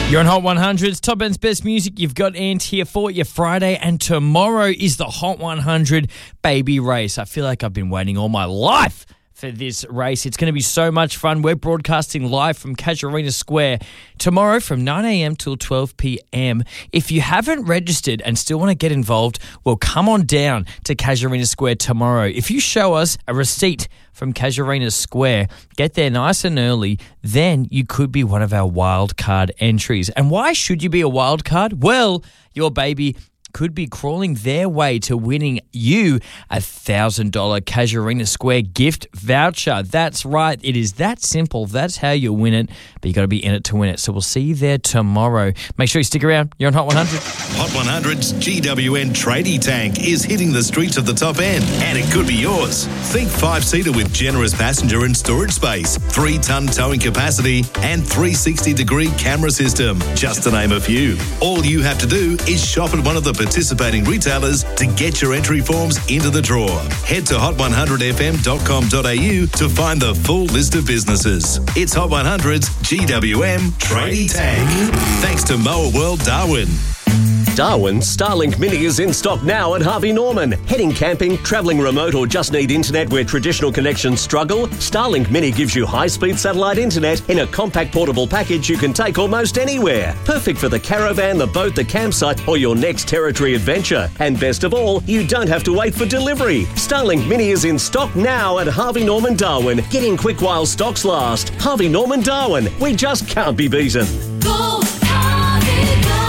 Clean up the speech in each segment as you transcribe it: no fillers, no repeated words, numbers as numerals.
You're on Hot 100's Top End's Best Music. You've got Ant here for you Friday, and tomorrow is the Hot 100 Baby Race. I feel like I've been waiting all my life for this race. It's going to be so much fun. We're broadcasting live from Casuarina Square tomorrow from 9 a.m. till 12 p.m. If you haven't registered and still want to get involved, well, come on down to Casuarina Square tomorrow. If you show us a receipt from Casuarina Square, get there nice and early, then you could be one of our wild card entries. And why should you be a wild card? Well, your baby could be crawling their way to winning you $1,000 Casuarina Square gift voucher. That's right. It is that simple. That's how you win it, but you got to be in it to win it. So we'll see you there tomorrow. Make sure you stick around. You're on Hot 100. Hot 100's GWN Tradie Tank is hitting the streets of the Top End, and it could be yours. Think 5-seater with generous passenger and storage space, 3-ton towing capacity, and 360-degree camera system, just to name a few. All you have to do is shop at one of the participating retailers to get your entry forms into the draw. Head to hot100fm.com.au to find the full list of businesses. It's Hot 100's GWM Tradie Tank. Thanks to Mower World Darwin. Darwin's Starlink Mini is in stock now at Harvey Norman. Heading camping, travelling remote, or just need internet where traditional connections struggle? Starlink Mini gives you high-speed satellite internet in a compact portable package you can take almost anywhere. Perfect for the caravan, the boat, the campsite, or your next territory adventure. And best of all, you don't have to wait for delivery. Starlink Mini is in stock now at Harvey Norman Darwin. Get in quick while stocks last. Harvey Norman Darwin. We just can't be beaten. Go, Harvey, go!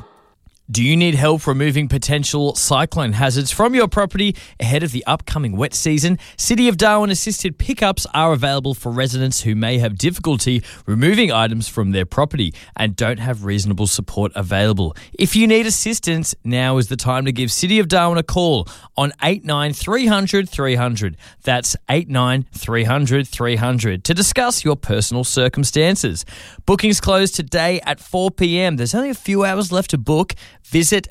Do you need help removing potential cyclone hazards from your property ahead of the upcoming wet season? City of Darwin assisted pickups are available for residents who may have difficulty removing items from their property and don't have reasonable support available. If you need assistance, now is the time to give City of Darwin a call on 89 300 300. That's 89 300 300 to discuss your personal circumstances. Bookings close today at 4 p.m. There's only a few hours left to book. Visit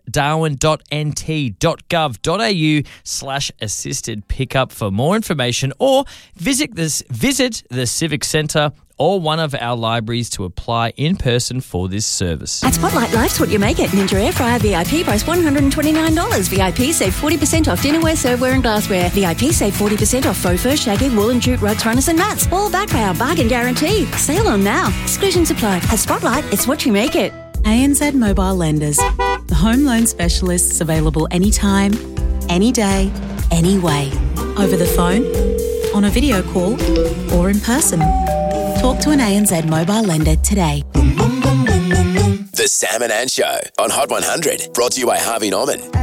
darwin.nt.gov.au/assisted pickup for more information, or visit the Civic Centre or one of our libraries to apply in person for this service. At Spotlight, life's what you make it. Ninja Air Fryer VIP price $129. VIP save 40% off dinnerware, serveware and glassware. VIP save 40% off faux fur, shaggy, wool and jute rugs, runners and mats. All backed by our bargain guarantee. Sale on now. Exclusions apply. At Spotlight, it's what you make it. ANZ Mobile Lenders. The home loan specialists available anytime, any day, any way. Over the phone, on a video call, or in person. Talk to an ANZ mobile lender today. The Sam and Ann Show on Hot 100. Brought to you by Harvey Norman.